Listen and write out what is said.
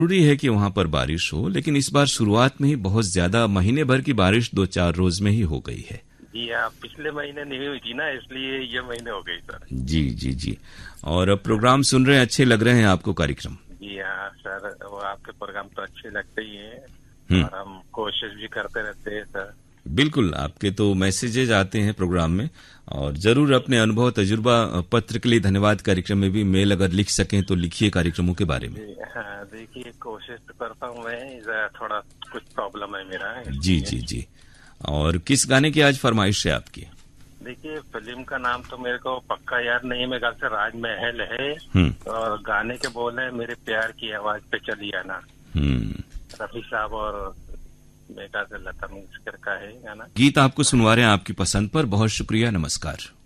जरूरी है कि वहां पर बारिश हो, लेकिन इस बार शुरुआत में ही बहुत ज्यादा महीने भर की बारिश 2-4 रोज में ही हो गई है। जी हाँ, पिछले महीने नहीं हुई थी ना, इसलिए ये महीने हो गई सर। जी जी जी। और अब प्रोग्राम सुन रहे हैं, अच्छे लग रहे हैं आपको कार्यक्रम? जी हाँ सर, वो आपके प्रोग्राम तो अच्छे लगते ही हैं हम्म। और हम कोशिश भी करते रहते हैं सर। बिल्कुल, आपके तो मैसेजेज आते हैं प्रोग्राम में, और जरूर अपने अनुभव तजुर्बा पत्र के लिए धन्यवाद। कार्यक्रम में भी मेल अगर लिख सकें तो लिखिए कार्यक्रमों के बारे में। हाँ देखिए, कोशिश तो करता हूँ मैं, थोड़ा कुछ प्रॉब्लम है मेरा। जी जी जी। और किस गाने की आज फरमाइश है आपकी? देखिए, फिल्म का नाम तो मेरे को पक्का याद नहीं है, मेरे ख्याल से राजमहल है। और गाने के बोल है मेरे प्यार की आवाज पे चली आना, रफी साहब और मेरे ख्याल से लता मंगेशकर का है गाना। गीत आपको सुनवा रहे हैं आपकी पसंद पर। बहुत शुक्रिया, नमस्कार।